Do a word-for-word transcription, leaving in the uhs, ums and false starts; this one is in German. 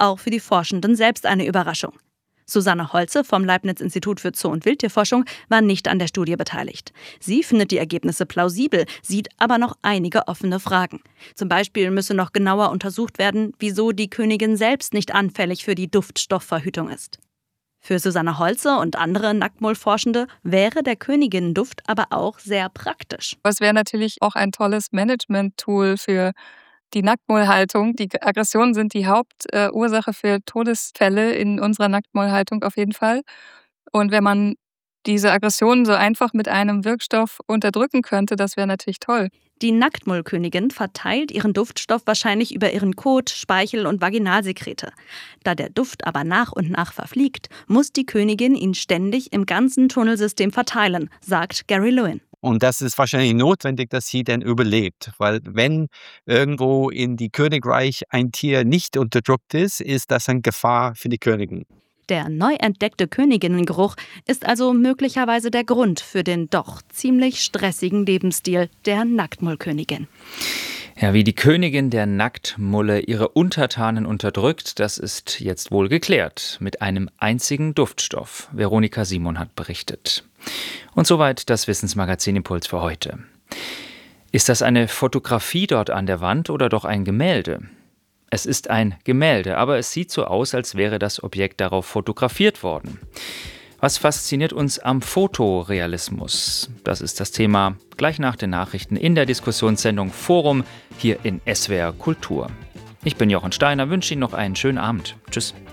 auch für die Forschenden selbst eine Überraschung. Susanne Holze vom Leibniz-Institut für Zoo- und Wildtierforschung war nicht an der Studie beteiligt. Sie findet die Ergebnisse plausibel, sieht aber noch einige offene Fragen. Zum Beispiel müsse noch genauer untersucht werden, wieso die Königin selbst nicht anfällig für die Duftstoffverhütung ist. Für Susanne Holze und andere Nacktmullforschende wäre der Königinnenduft aber auch sehr praktisch. Es wäre natürlich auch ein tolles Management-Tool für die Nacktmullhaltung. Die Aggressionen sind die Hauptursache für Todesfälle in unserer Nacktmullhaltung auf jeden Fall. Und wenn man diese Aggressionen so einfach mit einem Wirkstoff unterdrücken könnte, das wäre natürlich toll. Die Nacktmullkönigin verteilt ihren Duftstoff wahrscheinlich über ihren Kot, Speichel und Vaginalsekrete. Da der Duft aber nach und nach verfliegt, muss die Königin ihn ständig im ganzen Tunnelsystem verteilen, sagt Gary Lewin. Und das ist wahrscheinlich notwendig, dass sie dann überlebt. Weil wenn irgendwo in die Königreich ein Tier nicht unterdrückt ist, ist das eine Gefahr für die Königin. Der neu entdeckte Königinnengeruch ist also möglicherweise der Grund für den doch ziemlich stressigen Lebensstil der Nacktmullkönigin. Ja, wie die Königin der Nacktmulle ihre Untertanen unterdrückt, das ist jetzt wohl geklärt. Mit einem einzigen Duftstoff. Veronika Simon hat berichtet. Und soweit das Wissensmagazin Impuls für heute. Ist das eine Fotografie dort an der Wand oder doch ein Gemälde? Es ist ein Gemälde, aber es sieht so aus, als wäre das Objekt darauf fotografiert worden. Was fasziniert uns am Fotorealismus? Das ist das Thema gleich nach den Nachrichten in der Diskussionssendung Forum hier in S W R Kultur. Ich bin Jochen Steiner, wünsche Ihnen noch einen schönen Abend. Tschüss.